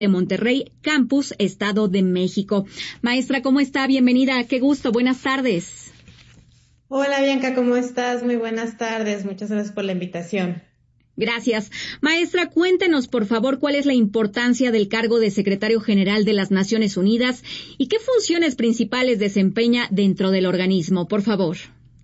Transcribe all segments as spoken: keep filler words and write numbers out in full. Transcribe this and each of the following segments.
de Monterrey, Campus, Estado de México. Maestra, ¿cómo está? Bienvenida. Qué gusto. Buenas tardes. Hola, Bianca, ¿cómo estás? Muy buenas tardes. Muchas gracias por la invitación. Gracias. Maestra, cuéntenos, por favor, cuál es la importancia del cargo de Secretario General de las Naciones Unidas y qué funciones principales desempeña dentro del organismo, por favor.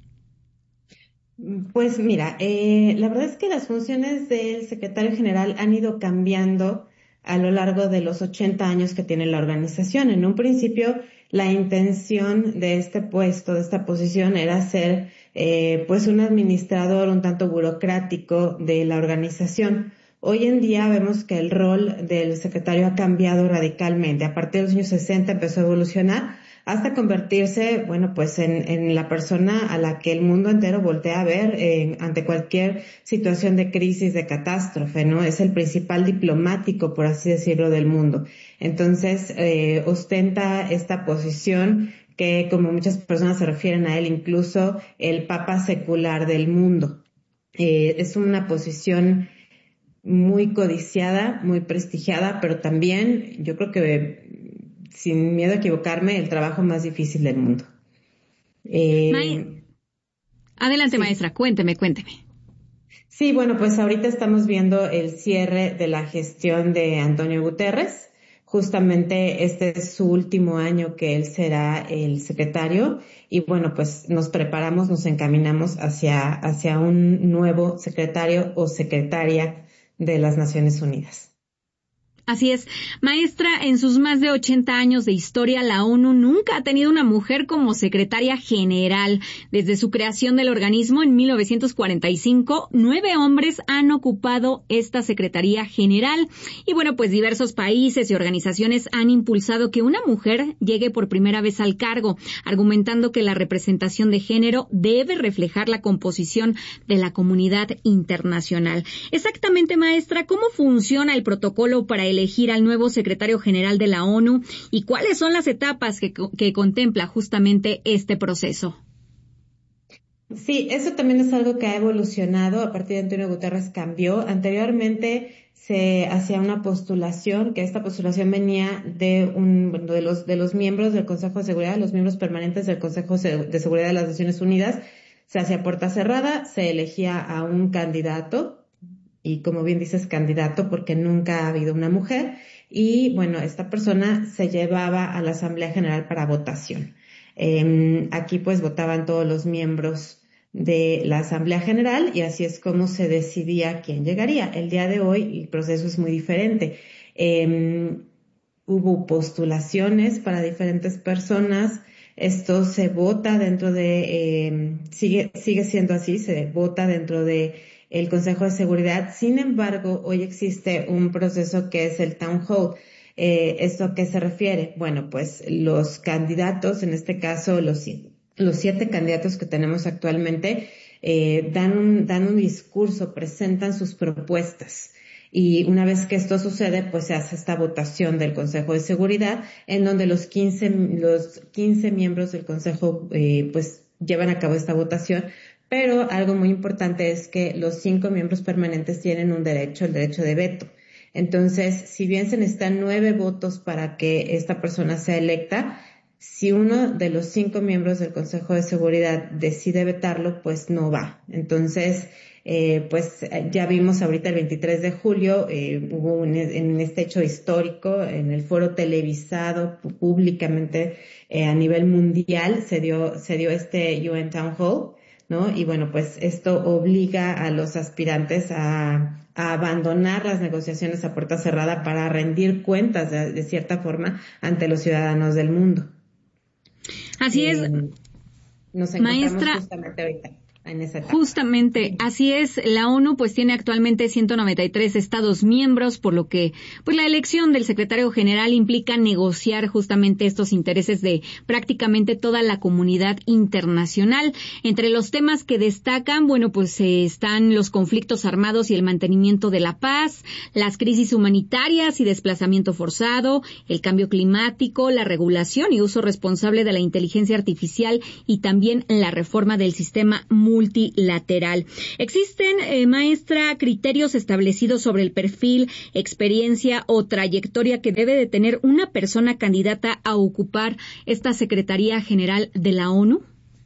Pues mira, eh, la verdad es que las funciones del Secretario General han ido cambiando a lo largo de los ochenta años que tiene la organización. En un principio, la intención de este puesto, de esta posición, era ser eh, pues un administrador un tanto burocrático de la organización. Hoy en día vemos que el rol del secretario ha cambiado radicalmente. A partir de los años sesenta empezó a evolucionar hasta convertirse, bueno, pues en, en la persona a la que el mundo entero voltea a ver eh, ante cualquier situación de crisis, de catástrofe, ¿no? Es el principal diplomático, por así decirlo, del mundo. Entonces, eh, ostenta esta posición que, como muchas personas se refieren a él, incluso el papa secular del mundo. Eh, es una posición muy codiciada, muy prestigiada, pero también yo creo que, sin miedo a equivocarme, el trabajo más difícil del mundo. Eh, Ma- Adelante, sí. Maestra, cuénteme, cuénteme. Sí, bueno, pues ahorita estamos viendo el cierre de la gestión de Antonio Guterres. Justamente este es su último año que él será el secretario y bueno, pues nos preparamos, nos encaminamos hacia, hacia un nuevo secretario o secretaria de las Naciones Unidas. Así es. Maestra, en sus más de ochenta años de historia, la ONU nunca ha tenido una mujer como secretaria general. Desde su creación del organismo en mil novecientos cuarenta y cinco, nueve hombres han ocupado esta secretaría general. Y bueno, pues diversos países y organizaciones han impulsado que una mujer llegue por primera vez al cargo, argumentando que la representación de género debe reflejar la composición de la comunidad internacional. Exactamente, maestra, ¿cómo funciona el protocolo para el elegir al nuevo secretario general de la ONU y cuáles son las etapas que, que contempla justamente este proceso? Sí, eso también es algo que ha evolucionado a partir de Antonio Guterres, cambió. Anteriormente se hacía una postulación, que esta postulación venía de un bueno, de los de los miembros del Consejo de Seguridad, los miembros permanentes del Consejo de Seguridad de las Naciones Unidas. Se hacía puerta cerrada, se elegía a un candidato. Y como bien dices, candidato, porque nunca ha habido una mujer. Y bueno, esta persona se llevaba a la Asamblea General para votación. Eh, aquí pues votaban todos los miembros de la Asamblea General y así es como se decidía quién llegaría. El día de hoy el proceso es muy diferente. Eh, hubo postulaciones para diferentes personas. Esto se vota dentro de, eh, sigue, sigue siendo así, se vota dentro de el Consejo de Seguridad. Sin embargo, hoy existe un proceso que es el Town Hall. Eh, ¿Esto a qué se refiere? Bueno, pues los candidatos, en este caso los, los siete candidatos que tenemos actualmente, eh, dan un, dan un discurso, presentan sus propuestas. Y una vez que esto sucede, pues se hace esta votación del Consejo de Seguridad, en donde los quince, los quince miembros del Consejo, eh, pues llevan a cabo esta votación. Pero algo muy importante es que los cinco miembros permanentes tienen un derecho, el derecho de veto. Entonces, si bien se necesitan nueve votos para que esta persona sea electa, si uno de los cinco miembros del Consejo de Seguridad decide vetarlo, pues no va. Entonces, eh, pues ya vimos ahorita el veintitrés de julio, eh, hubo un, en este hecho histórico, en el foro televisado públicamente eh, a nivel mundial, se dio, se dio este U N Town Hall, ¿no? Y bueno, pues esto obliga a los aspirantes a, a abandonar las negociaciones a puerta cerrada para rendir cuentas de, de cierta forma ante los ciudadanos del mundo. Así eh, es. Nos encontramos Maestra, justamente ahorita en esa etapa. Justamente, así es. La ONU pues tiene actualmente ciento noventa y tres estados miembros, por lo que pues la elección del secretario general implica negociar justamente estos intereses de prácticamente toda la comunidad internacional. Entre los temas que destacan, bueno, pues eh, están los conflictos armados y el mantenimiento de la paz, las crisis humanitarias y desplazamiento forzado, el cambio climático, la regulación y uso responsable de la inteligencia artificial y también la reforma del sistema multilateral. multilateral. ¿Existen, eh, maestra, criterios establecidos sobre el perfil, experiencia o trayectoria que debe de tener una persona candidata a ocupar esta Secretaría General de la ONU?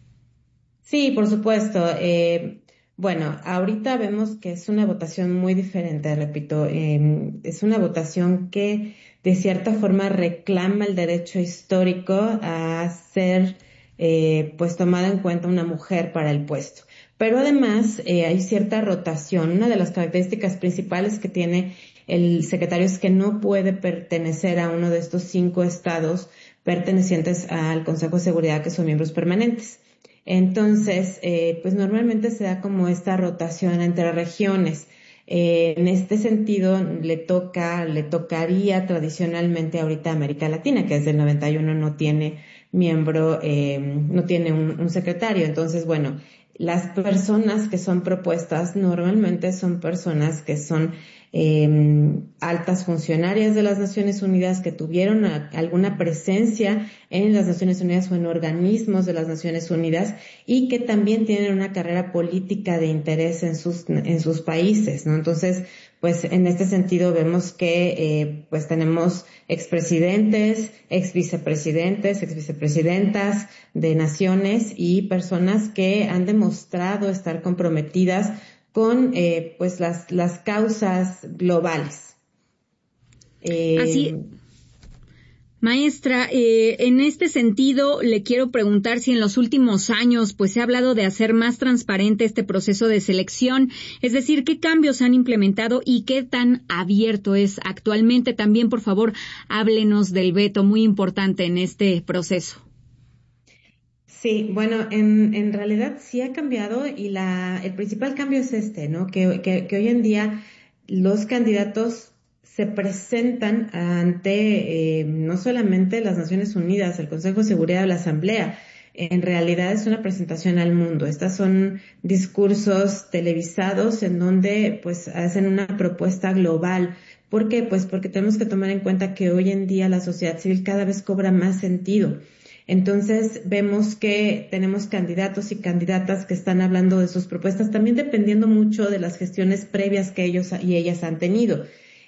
Sí, por supuesto. Eh, bueno, ahorita vemos que es una votación muy diferente, repito, eh, es una votación que de cierta forma reclama el derecho histórico a ser eh, pues tomada en cuenta una mujer para el puesto. Pero además eh, hay cierta rotación. Una de las características principales que tiene el secretario es que no puede pertenecer a uno de estos cinco estados pertenecientes al Consejo de Seguridad, que son miembros permanentes. Entonces, eh, pues normalmente se da como esta rotación entre regiones. Eh, en este sentido, le toca, le tocaría tradicionalmente ahorita a América Latina, que desde el noventa y uno no tiene miembro, eh, no tiene un, un secretario. Entonces, bueno, las personas que son propuestas normalmente son personas que son eh, altas funcionarias de las Naciones Unidas, que tuvieron a, alguna presencia en las Naciones Unidas o en organismos de las Naciones Unidas y que también tienen una carrera política de interés en sus, en sus países, ¿no? Entonces, pues en este sentido vemos que eh, pues tenemos expresidentes, exvicepresidentes, exvicepresidentas de naciones y personas que han demostrado estar comprometidas con eh, pues las las causas globales. Eh, Así. Maestra, eh, en este sentido le quiero preguntar si en los últimos años pues se ha hablado de hacer más transparente este proceso de selección, es decir, qué cambios han implementado y qué tan abierto es actualmente. También, por favor, háblenos del veto, muy importante en este proceso. Sí, bueno, en, en realidad sí ha cambiado y la, el principal cambio es este, ¿no? Que, que, que hoy en día los candidatos se presentan ante eh, no solamente las Naciones Unidas, el Consejo de Seguridad o la Asamblea. En realidad es una presentación al mundo. Estas son discursos televisados en donde pues hacen una propuesta global. ¿Por qué? Pues porque tenemos que tomar en cuenta que hoy en día la sociedad civil cada vez cobra más sentido. Entonces vemos que tenemos candidatos y candidatas que están hablando de sus propuestas, también dependiendo mucho de las gestiones previas que ellos y ellas han tenido.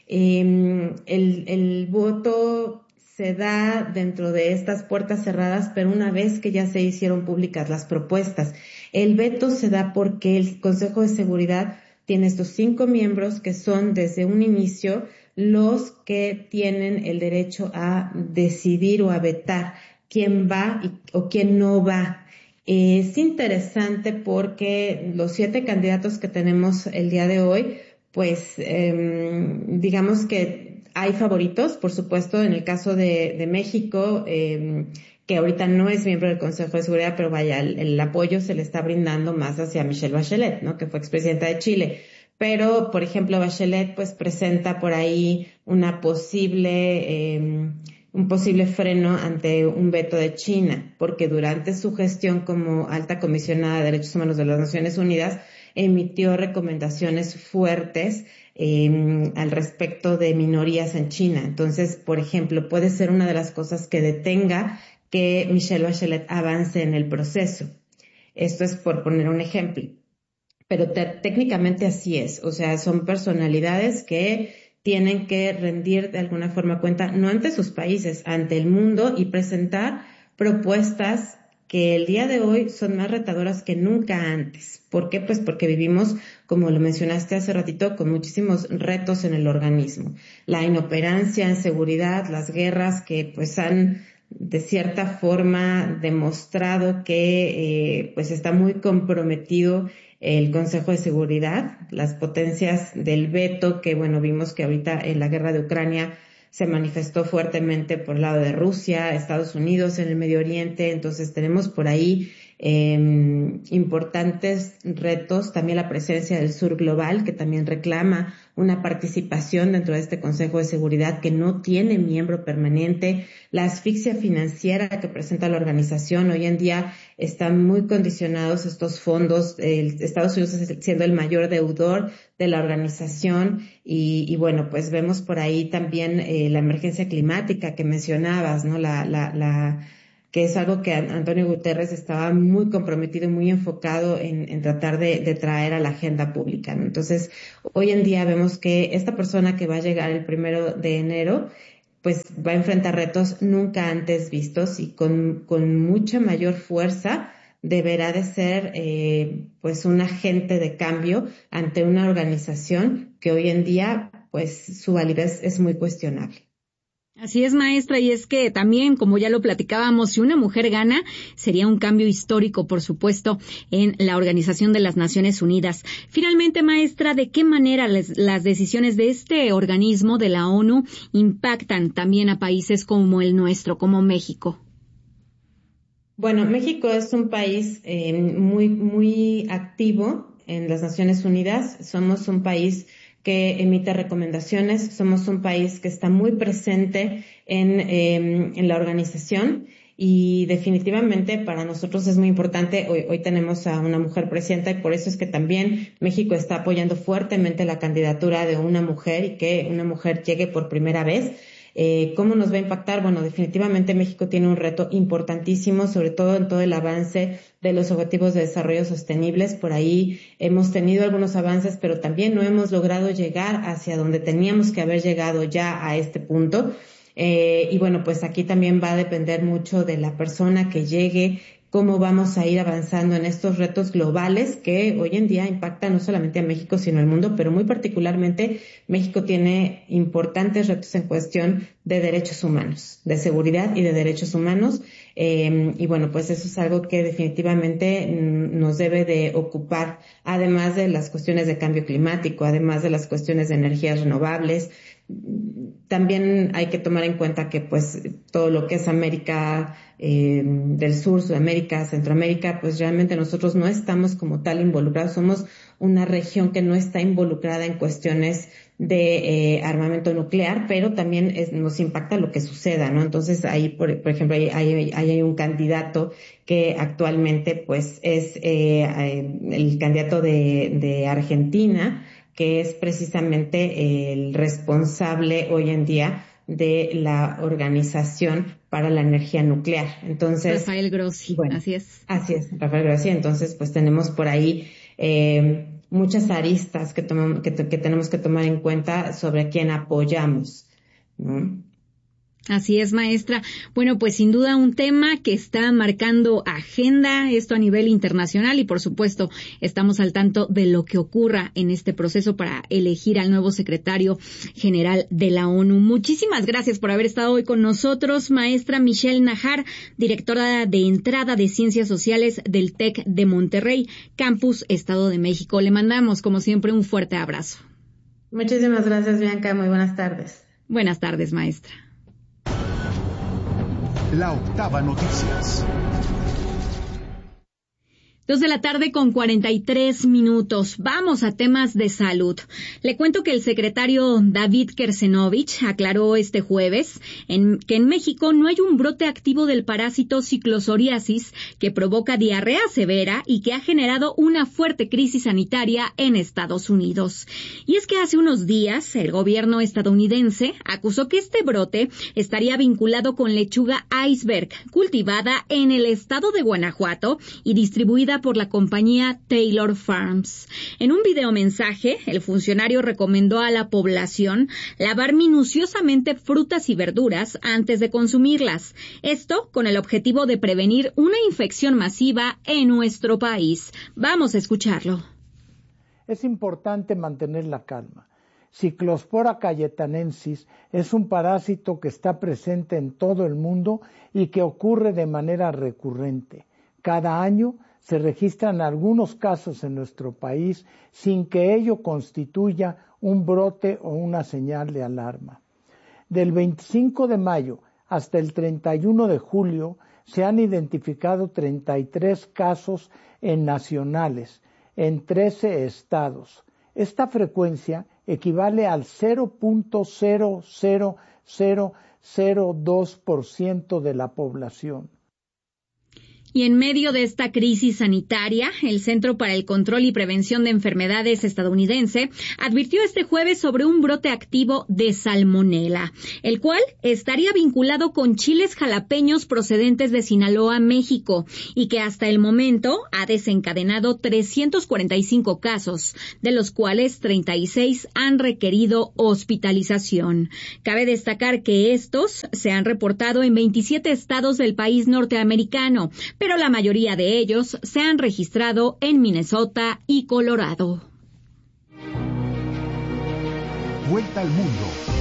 Eh, el, el voto se da dentro de estas puertas cerradas, pero una vez que ya se hicieron públicas las propuestas. El veto se da porque el Consejo de Seguridad tiene estos cinco miembros que son desde un inicio los que tienen el derecho a decidir o a vetar quién va y, o quién no va. Eh, es interesante porque los siete candidatos que tenemos el día de hoy, pues eh, digamos que hay favoritos, por supuesto, en el caso de, de México, eh, que ahorita no es miembro del Consejo de Seguridad, pero vaya, el, el apoyo se le está brindando más hacia Michelle Bachelet, ¿no? Que fue expresidenta de Chile. Pero, por ejemplo, Bachelet pues presenta por ahí una posible, eh, un posible freno ante un veto de China, porque durante su gestión como alta comisionada de Derechos Humanos de las Naciones Unidas emitió recomendaciones fuertes eh, al respecto de minorías en China. Entonces, por ejemplo, puede ser una de las cosas que detenga que Michelle Bachelet avance en el proceso. Esto es por poner un ejemplo. Pero te, técnicamente así es, o sea, son personalidades que tienen que rendir de alguna forma cuenta, no ante sus países, ante el mundo y presentar propuestas que el día de hoy son más retadoras que nunca antes. ¿Por qué? Pues porque vivimos, como lo mencionaste hace ratito, con muchísimos retos en el organismo. La inoperancia en seguridad, las guerras que pues han de cierta forma demostrado que eh, pues está muy comprometido el Consejo de Seguridad, las potencias del veto, que bueno, vimos que ahorita en la guerra de Ucrania se manifestó fuertemente por el lado de Rusia, Estados Unidos en el Medio Oriente, entonces tenemos por ahí eh, importantes retos, también la presencia del Sur Global, que también reclama una participación dentro de este Consejo de Seguridad que no tiene miembro permanente, la asfixia financiera que presenta la organización. Hoy en día están muy condicionados estos fondos, el Estados Unidos siendo el mayor deudor de la organización y, y bueno, pues vemos por ahí también eh, la emergencia climática que mencionabas, ¿no? La, la, la que es algo que Antonio Guterres estaba muy comprometido, muy enfocado en, en tratar de, de traer a la agenda pública, ¿no? Entonces, hoy en día vemos que esta persona que va a llegar el primero de enero, pues va a enfrentar retos nunca antes vistos y con, con mucha mayor fuerza deberá de ser eh, pues un agente de cambio ante una organización que hoy en día pues su validez es muy cuestionable. Así es, maestra, y es que también, como ya lo platicábamos, si una mujer gana, sería un cambio histórico, por supuesto, en la Organización de las Naciones Unidas. Finalmente, maestra, ¿de qué manera les, las decisiones de este organismo de la ONU impactan también a países como el nuestro, como México? Bueno, México es un país eh, muy, muy activo en las Naciones Unidas. Somos un país que emite recomendaciones, somos un país que está muy presente en, eh, en la organización y definitivamente para nosotros es muy importante. Hoy, hoy tenemos a una mujer presidenta y por eso es que también México está apoyando fuertemente la candidatura de una mujer y que una mujer llegue por primera vez. Eh, ¿Cómo nos va a impactar? Bueno, definitivamente México tiene un reto importantísimo, sobre todo en todo el avance de los objetivos de desarrollo sostenibles. Por ahí hemos tenido algunos avances, pero también no hemos logrado llegar hacia donde teníamos que haber llegado ya a este punto. Eh, y bueno, pues aquí también va a depender mucho de la persona que llegue, cómo vamos a ir avanzando en estos retos globales que hoy en día impactan no solamente a México, sino al mundo, pero muy particularmente México tiene importantes retos en cuestión de derechos humanos, de seguridad y de derechos humanos. Eh, y bueno, pues eso es algo que definitivamente nos debe de ocupar, además de las cuestiones de cambio climático, además de las cuestiones de energías renovables. También hay que tomar en cuenta que pues todo lo que es América eh, del Sur, Sudamérica, Centroamérica, pues realmente nosotros no estamos como tal involucrados, somos una región que no está involucrada en cuestiones de eh, armamento nuclear, pero también es, nos impacta lo que suceda, ¿no? Entonces ahí, por, por ejemplo, hay, hay, hay un candidato que actualmente pues es eh, el candidato de, de Argentina, que es precisamente el responsable hoy en día de la Organización para la Energía Nuclear. Entonces, Rafael Grossi, bueno, así es. así es, Rafael Grossi. Entonces, pues tenemos por ahí eh, muchas aristas que, tomamos, que, que tenemos que tomar en cuenta sobre quién apoyamos, ¿no? Así es, maestra. Bueno, pues sin duda un tema que está marcando agenda, esto a nivel internacional y por supuesto estamos al tanto de lo que ocurra en este proceso para elegir al nuevo secretario general de la ONU. Muchísimas gracias por haber estado hoy con nosotros, maestra Michelle Najar, directora de entrada de Ciencias Sociales del TEC de Monterrey, Campus Estado de México. Le mandamos, como siempre, un fuerte abrazo. Muchísimas gracias, Bianca. Muy buenas tardes. Buenas tardes, maestra. La Octava Noticias. Dos de la tarde con cuarenta y tres minutos. Vamos a temas de salud. Le cuento que el secretario David Kersenovich aclaró este jueves en, que en México no hay un brote activo del parásito ciclosoriasis que provoca diarrea severa y que ha generado una fuerte crisis sanitaria en Estados Unidos. Y es que hace unos días el gobierno estadounidense acusó que este brote estaría vinculado con lechuga iceberg, cultivada en el estado de Guanajuato y distribuida por la compañía Taylor Farms. En un videomensaje, el funcionario recomendó a la población lavar minuciosamente frutas y verduras antes de consumirlas. Esto con el objetivo de prevenir una infección masiva en nuestro país. Vamos a escucharlo. Es importante mantener la calma. Cyclospora cayetanensis es un parásito que está presente en todo el mundo y que ocurre de manera recurrente. Cada año se registran algunos casos en nuestro país sin que ello constituya un brote o una señal de alarma. Del veinticinco de mayo hasta el treinta y uno de julio se han identificado treinta y tres casos en nacionales, en trece estados. Esta frecuencia equivale al cero punto cero cero cero cero dos por ciento de la población. Y en medio de esta crisis sanitaria, el Centro para el Control y Prevención de Enfermedades estadounidense advirtió este jueves sobre un brote activo de salmonela, el cual estaría vinculado con chiles jalapeños procedentes de Sinaloa, México, y que hasta el momento ha desencadenado trescientos cuarenta y cinco casos, de los cuales treinta y seis han requerido hospitalización. Cabe destacar que estos se han reportado en veintisiete estados del país norteamericano, pero la mayoría de ellos se han registrado en Minnesota y Colorado. Vuelta al mundo.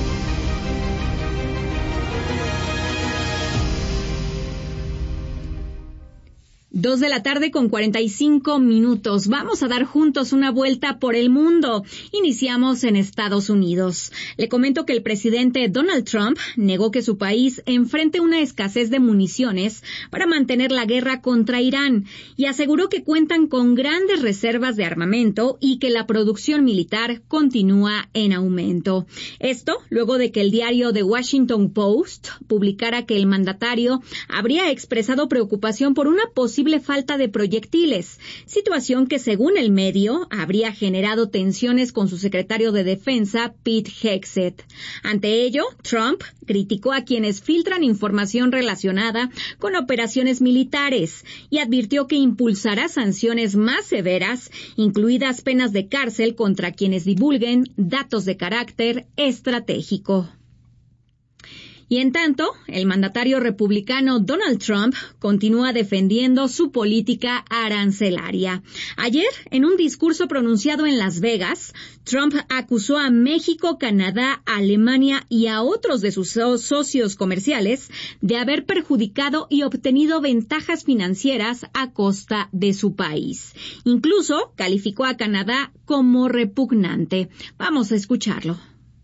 Dos de la tarde con cuarenta y cinco minutos. Vamos a dar juntos una vuelta por el mundo. Iniciamos en Estados Unidos. Le comento que el presidente Donald Trump negó que su país enfrente una escasez de municiones para mantener la guerra contra Irán y aseguró que cuentan con grandes reservas de armamento y que la producción militar continúa en aumento. Esto luego de que el diario The Washington Post publicara que el mandatario habría expresado preocupación por una posible falta de proyectiles, situación que según el medio habría generado tensiones con su secretario de Defensa, Pete Hegseth. Ante ello, Trump criticó a quienes filtran información relacionada con operaciones militares y advirtió que impulsará sanciones más severas, incluidas penas de cárcel contra quienes divulguen datos de carácter estratégico. Y en tanto, el mandatario republicano Donald Trump continúa defendiendo su política arancelaria. Ayer, en un discurso pronunciado en Las Vegas, Trump acusó a México, Canadá, Alemania y a otros de sus socios comerciales de haber perjudicado y obtenido ventajas financieras a costa de su país. Incluso calificó a Canadá como repugnante. Vamos a escucharlo.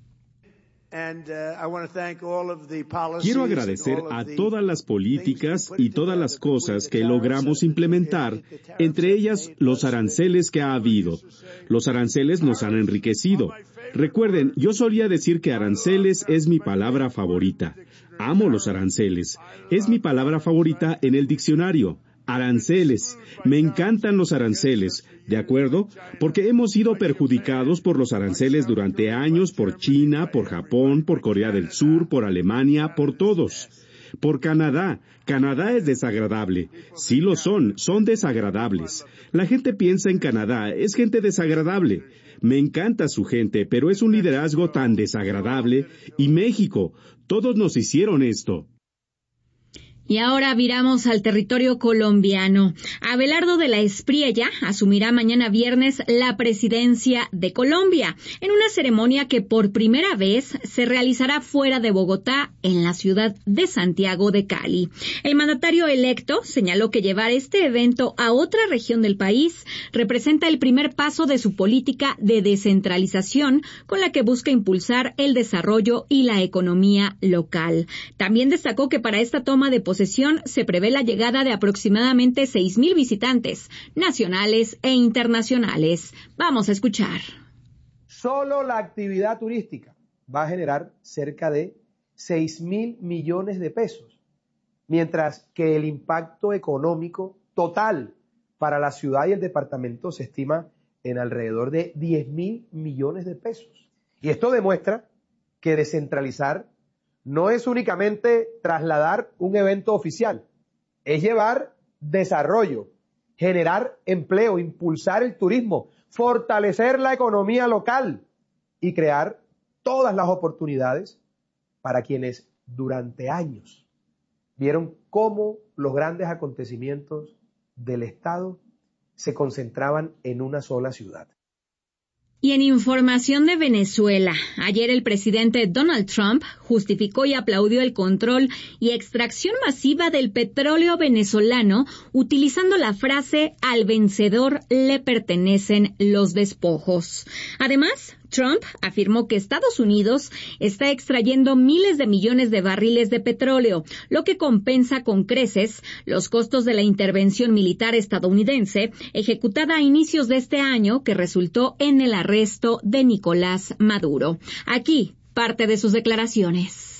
Quiero agradecer a todas las políticas y todas las cosas que logramos implementar, entre ellas los aranceles que ha habido. Los aranceles nos han enriquecido. Recuerden, yo solía decir que aranceles es mi palabra favorita. Amo los aranceles. Es mi palabra favorita en el diccionario. Aranceles. Me encantan los aranceles, ¿de acuerdo? Porque hemos sido perjudicados por los aranceles durante años por China, por Japón, por Corea del Sur, por Alemania, por todos. Por Canadá. Canadá es desagradable. Sí lo son, son desagradables. La gente piensa en Canadá, es gente desagradable. Me encanta su gente, pero es un liderazgo tan desagradable. Y México, todos nos hicieron esto. Y ahora viramos al territorio colombiano. Abelardo de la Espriella asumirá mañana viernes la presidencia de Colombia, en una ceremonia que por primera vez se realizará fuera de Bogotá, en la ciudad de Santiago de Cali. El mandatario electo señaló que llevar este evento a otra región del país representa el primer paso de su política de descentralización, con la que busca impulsar el desarrollo y la economía local. También destacó que para esta toma de posesión se prevé la llegada de aproximadamente seis mil visitantes nacionales e internacionales. Vamos a escuchar. Solo la actividad turística va a generar cerca de seis mil millones de pesos, mientras que el impacto económico total para la ciudad y el departamento se estima en alrededor de diez mil millones de pesos. Y esto demuestra que descentralizar no es únicamente trasladar un evento oficial, es llevar desarrollo, generar empleo, impulsar el turismo, fortalecer la economía local y crear todas las oportunidades para quienes durante años vieron cómo los grandes acontecimientos del Estado se concentraban en una sola ciudad. Y en información de Venezuela, ayer el presidente Donald Trump justificó y aplaudió el control y extracción masiva del petróleo venezolano utilizando la frase «al vencedor le pertenecen los despojos». Además, Trump afirmó que Estados Unidos está extrayendo miles de millones de barriles de petróleo, lo que compensa con creces los costos de la intervención militar estadounidense ejecutada a inicios de este año, que resultó en el arresto de Nicolás Maduro. Aquí, parte de sus declaraciones.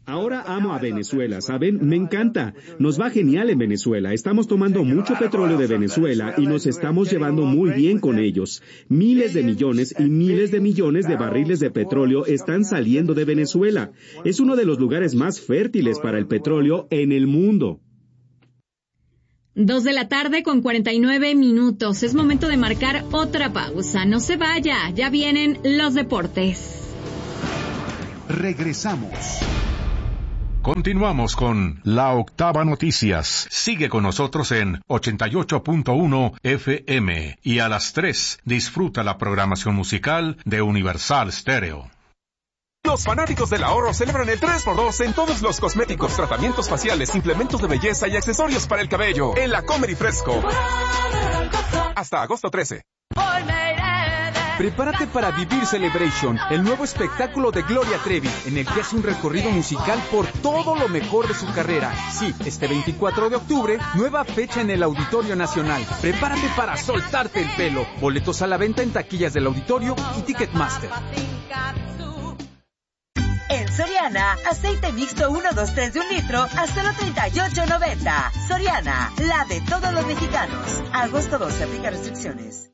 Ahora amo a Venezuela, ¿saben? Me encanta. Nos va genial en Venezuela. Estamos tomando mucho petróleo de Venezuela y nos estamos llevando muy bien con ellos. Miles de millones y miles de millones de barriles de petróleo están saliendo de Venezuela. Es uno de los lugares más fértiles para el petróleo en el mundo. Dos de la tarde con cuarenta y nueve minutos. Es momento de marcar otra pausa. No se vaya, ya vienen los deportes. Regresamos. Continuamos con La Octava Noticias. Sigue con nosotros en ochenta y ocho punto uno F M y a las tres disfruta la programación musical de Universal Stereo. Los fanáticos del ahorro celebran el tres por dos en todos los cosméticos, tratamientos faciales, implementos de belleza y accesorios para el cabello en la Comer y Fresco. Hasta agosto trece. Prepárate para vivir Celebration, el nuevo espectáculo de Gloria Trevi, en el que hace un recorrido musical por todo lo mejor de su carrera. Sí, este veinticuatro de octubre, nueva fecha en el Auditorio Nacional. Prepárate para soltarte el pelo. Boletos a la venta en taquillas del auditorio y Ticketmaster. En Soriana, aceite mixto uno, dos, tres de un litro a solo treinta y ocho noventa. Soriana, la de todos los mexicanos. Agosto doce, aplica restricciones.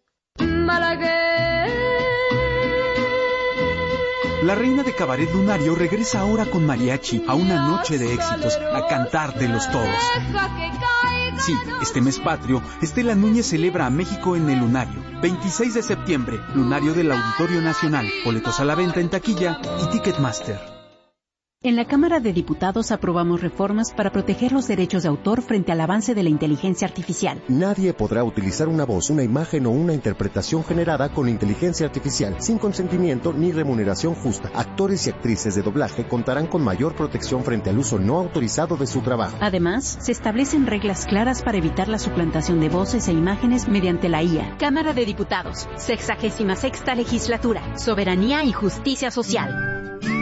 La reina de cabaret lunario regresa ahora con mariachi a una noche de éxitos, a cantártelos todos. Sí, este mes patrio, Estela Núñez celebra a México en el Lunario. veintiséis de septiembre, Lunario del Auditorio Nacional. Boletos a la venta en taquilla y Ticketmaster. En la Cámara de Diputados aprobamos reformas para proteger los derechos de autor frente al avance de la inteligencia artificial. Nadie podrá utilizar una voz, una imagen o una interpretación generada con inteligencia artificial sin consentimiento ni remuneración justa. Actores y actrices de doblaje contarán con mayor protección frente al uso no autorizado de su trabajo. Además, se establecen reglas claras para evitar la suplantación de voces e imágenes mediante la I A. Cámara de Diputados, sexagésima sexta legislatura, soberanía y justicia social.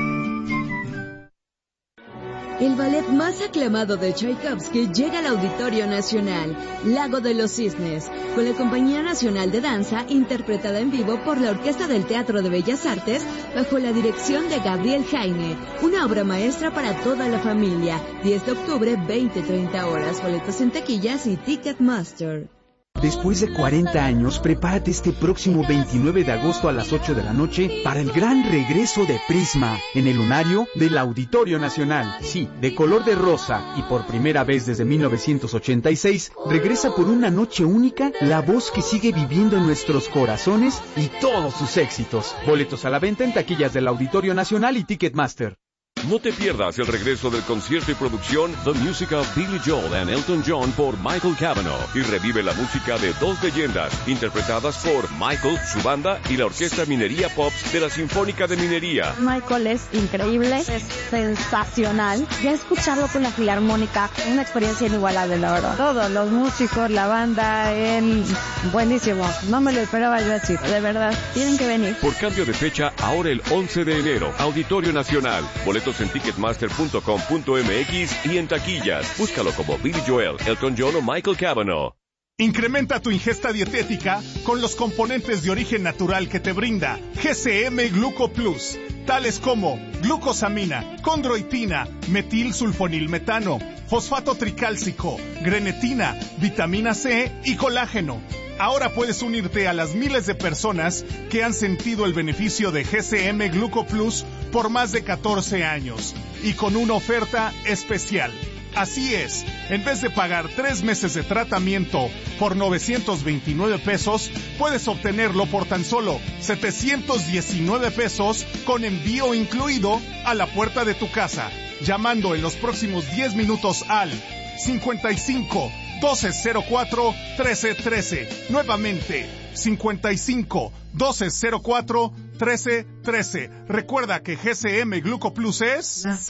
El ballet más aclamado de Tchaikovsky llega al Auditorio Nacional, Lago de los Cisnes, con la Compañía Nacional de Danza, interpretada en vivo por la Orquesta del Teatro de Bellas Artes, bajo la dirección de Gabriel Jaime, una obra maestra para toda la familia. diez de octubre, veinte treinta horas, boletos en taquillas y Ticketmaster. Después de cuarenta años, prepárate este próximo veintinueve de agosto a las ocho de la noche para el gran regreso de Prisma en el Lunario del Auditorio Nacional. Sí, de color de rosa y por primera vez desde mil novecientos ochenta y seis, regresa por una noche única la voz que sigue viviendo en nuestros corazones y todos sus éxitos. Boletos a la venta en taquillas del Auditorio Nacional y Ticketmaster. No te pierdas el regreso del concierto y producción The Music of Billy Joel and Elton John por Michael Cavanaugh y revive la música de dos leyendas interpretadas por Michael, su banda y la Orquesta Minería Pops de la Sinfónica de Minería. Michael es increíble, es sensacional. Ya escucharlo con la Filarmónica, una experiencia inigualable, la verdad. Todos los músicos, la banda, él, buenísimo. No me lo esperaba yo así, de verdad. Tienen que venir. Por cambio de fecha, ahora el once de enero, Auditorio Nacional. Boletos en ticketmaster punto com punto m x y en taquillas. Búscalo como Billy Joel, Elton John o Michael Cavanaugh. Incrementa tu ingesta dietética con los componentes de origen natural que te brinda G C M Gluco Plus, tales como glucosamina, condroitina, metilsulfonilmetano, fosfato tricálcico, grenetina, vitamina C y colágeno. Ahora puedes unirte a las miles de personas que han sentido el beneficio de G C M Gluco Plus por más de catorce años y con una oferta especial. Así es, en vez de pagar tres meses de tratamiento por novecientos veintinueve pesos, puedes obtenerlo por tan solo setecientos diecinueve pesos con envío incluido a la puerta de tu casa, llamando en los próximos diez minutos al cincuenta y cinco, doce cero cuatro, trece trece. Nuevamente, cincuenta y cinco, doce cero cuatro, trece trece. Recuerda que G C M Gluco Plus es la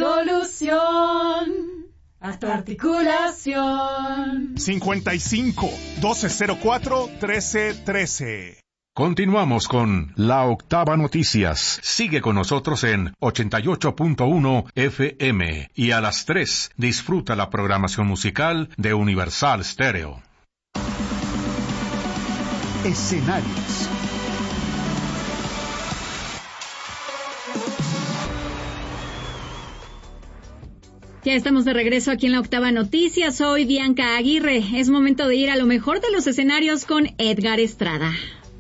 solución a tu articulación. cincuenta y cinco, doce cero cuatro, trece trece. Continuamos con La Octava Noticias. Sigue con nosotros en ochenta y ocho punto uno F M y a las tres disfruta la programación musical de Universal Stereo. Escenarios. Ya estamos de regreso aquí en la Octava Noticias. Soy Bianca Aguirre. Es momento de ir a lo mejor de los escenarios con Edgar Estrada.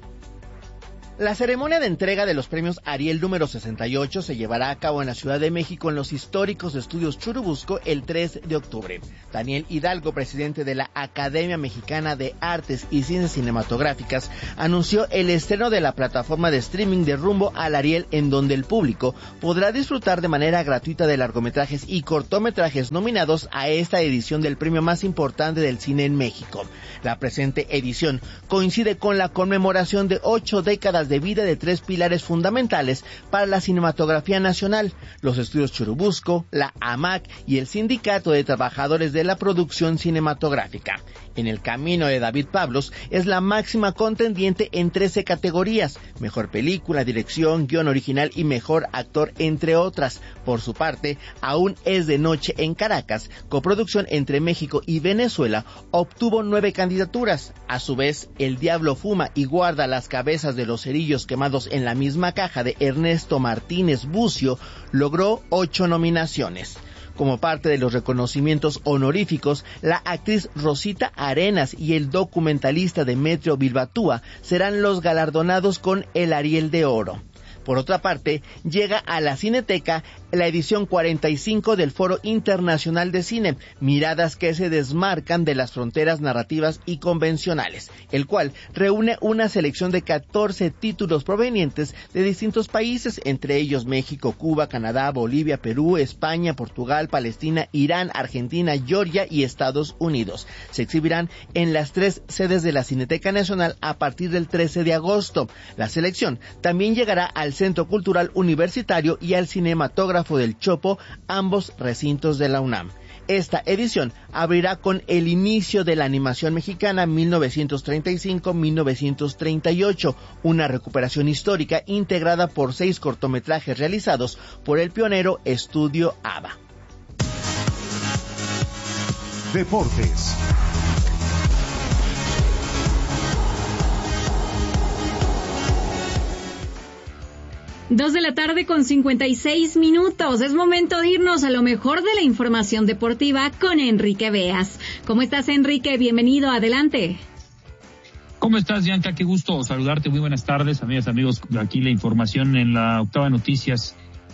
La ceremonia de entrega de los premios Ariel número sesenta y ocho se llevará a cabo en la Ciudad de México en los históricos estudios Churubusco el tres de octubre. Daniel Hidalgo, presidente de la Academia Mexicana de Artes y Ciencias Cinematográficas, anunció el estreno de la plataforma de streaming de Rumbo al Ariel, en donde el público podrá disfrutar de manera gratuita de largometrajes y cortometrajes nominados a esta edición del premio más importante del cine en México. La presente edición coincide con la conmemoración de ocho décadas de vida de tres pilares fundamentales para la cinematografía nacional: los estudios Churubusco, la A M A C y el Sindicato de Trabajadores de la Producción Cinematográfica. En el camino de David Pablos es la máxima contendiente en trece categorías: mejor película, dirección, guión original y mejor actor, entre otras. Por su parte, Aún es de noche en Caracas, coproducción entre México y Venezuela, obtuvo nueve candidaturas. A su vez, El Diablo fuma y guarda las cabezas de los cerillos quemados en la misma caja, de Ernesto Martínez Bucio, logró ocho nominaciones. Como parte de los reconocimientos honoríficos, la actriz Rosita Arenas y el documentalista Demetrio Bilbatúa serán los galardonados con el Ariel de Oro. Por otra parte, llega a la Cineteca la edición cuarenta y cinco del Foro Internacional de Cine, miradas que se desmarcan de las fronteras narrativas y convencionales, el cual reúne una selección de catorce títulos provenientes de distintos países, entre ellos México, Cuba, Canadá, Bolivia, Perú, España, Portugal, Palestina, Irán, Argentina, Georgia y Estados Unidos. Se exhibirán en las tres sedes de la Cineteca Nacional a partir del trece de agosto. La selección también llegará al Centro Cultural Universitario y al Cinematógrafo del Chopo, ambos recintos de la UNAM. Esta edición abrirá con El inicio de la animación mexicana mil novecientos treinta y cinco a mil novecientos treinta y ocho, una recuperación histórica integrada por seis cortometrajes realizados por el pionero Estudio ABA. Deportes. Dos de la tarde con cincuenta y seis minutos. Es momento de irnos a lo mejor de la información deportiva con Enrique Beas. ¿Cómo estás, Enrique? Bienvenido, adelante. ¿Cómo estás, Bianca? Qué gusto saludarte. Muy buenas tardes, amigas, amigos. Aquí la información en la Octava Noticias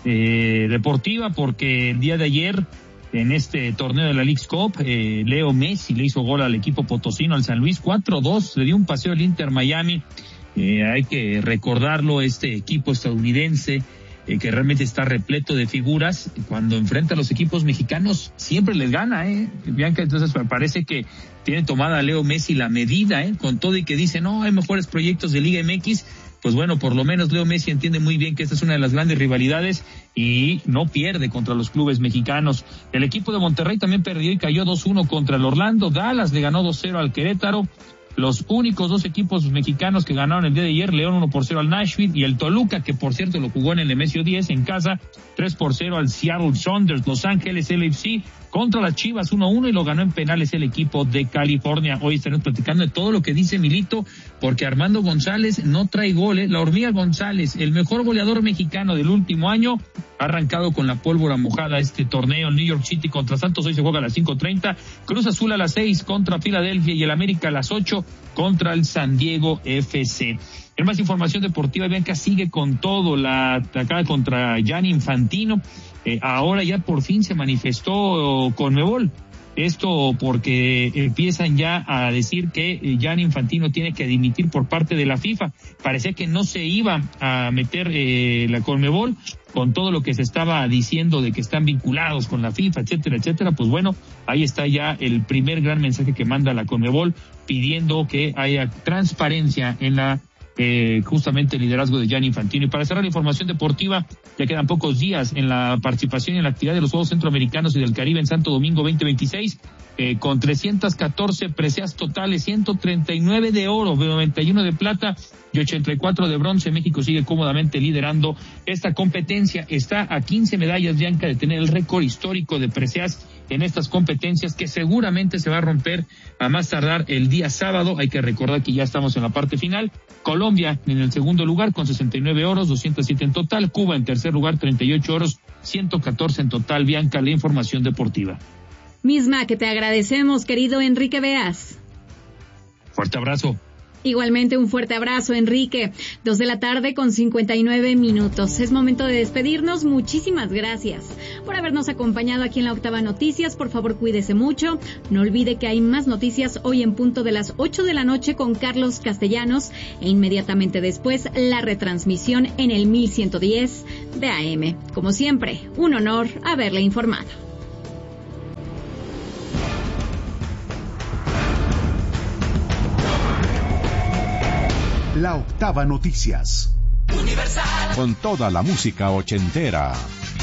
eh, Deportiva, porque el día de ayer, en este torneo de la Leagues Cup, eh, Leo Messi le hizo gol al equipo potosino, al San Luis, cuatro dos. Le dio un paseo al Inter Miami. Eh, hay que recordarlo, este equipo estadounidense eh, que realmente está repleto de figuras, cuando enfrenta a los equipos mexicanos siempre les gana, eh, Bianca. Entonces parece que tiene tomada a Leo Messi la medida, eh, con todo y que dice, no, hay mejores proyectos de Liga M X, pues bueno, por lo menos Leo Messi entiende muy bien que esta es una de las grandes rivalidades y no pierde contra los clubes mexicanos. El equipo de Monterrey también perdió y cayó dos uno contra el Orlando. Dallas le ganó dos cero al Querétaro. Los únicos dos equipos mexicanos que ganaron el día de ayer, León uno por cero al Nashville, y el Toluca, que por cierto lo jugó en el Nemesio diez en casa, tres por cero al Seattle Sounders. Los Ángeles L F C contra las Chivas uno uno y lo ganó en penales el equipo de California. Hoy estaremos platicando de todo lo que dice Milito, porque Armando González no trae goles. La Hormiga González, el mejor goleador mexicano del último año, ha arrancado con la pólvora mojada este torneo. El New York City contra Santos hoy se juega a las cinco treinta, Cruz Azul a las seis contra Filadelfia y el América a las ocho contra el San Diego F C. En más información deportiva, Bianca sigue con todo, la atacada contra Gianni Infantino. Eh, ahora ya por fin se manifestó Conmebol. Esto porque empiezan ya a decir que Gianni Infantino tiene que dimitir por parte de la FIFA. Parecía que no se iba a meter eh, la Conmebol con todo lo que se estaba diciendo de que están vinculados con la FIFA, etcétera, etcétera. Pues bueno, ahí está ya el primer gran mensaje que manda la Conmebol, pidiendo que haya transparencia en la Eh, justamente el liderazgo de Gianni Infantino. Y para cerrar la información deportiva, ya quedan pocos días en la participación y en la actividad de los Juegos Centroamericanos y del Caribe en Santo Domingo veinte veintiséis, eh, con trescientas catorce preseas totales, ciento treinta y nueve de oro, noventa y uno de plata y ochenta y cuatro de bronce. México sigue cómodamente liderando esta competencia. Está a quince medallas, Bianca, de tener el récord histórico de preseas en estas competencias que seguramente se va a romper a más tardar el día sábado. Hay que recordar que ya estamos en la parte final. Colombia en el segundo lugar con sesenta y nueve oros, doscientos siete en total. Cuba en tercer lugar, treinta y ocho oros, ciento catorce en total. Bianca, la información deportiva. Misma que te agradecemos, querido Enrique Beas. Fuerte abrazo. Igualmente un fuerte abrazo, Enrique. Dos de la tarde con cincuenta y nueve minutos. Es momento de despedirnos. Muchísimas gracias por habernos acompañado aquí en la Octava Noticias. Por favor, cuídese mucho. No olvide que hay más noticias hoy en punto de las ocho de la noche con Carlos Castellanos e inmediatamente después la retransmisión en el mil ciento diez de A M. Como siempre, un honor haberle informado. La Octava Noticias. Universal. Con toda la música ochentera.